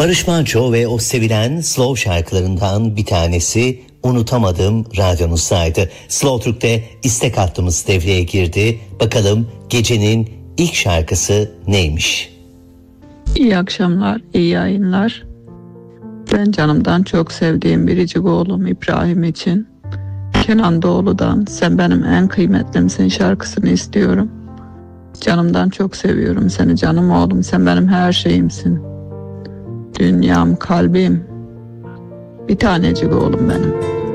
Barış Manço ve o sevilen slow şarkılarından bir tanesi Unutamadım radyonuzdaydı. Slow Türk'te istek hattımız devreye girdi. Bakalım gecenin ilk şarkısı neymiş? İyi akşamlar, iyi yayınlar. Ben canımdan çok sevdiğim biricik oğlum İbrahim için Kenan Doğulu'dan Sen Benim En Kıymetlimsin şarkısını istiyorum. Canımdan çok seviyorum seni canım oğlum, sen benim her şeyimsin. Dünyam, kalbim, bir tanecik oğlum benim.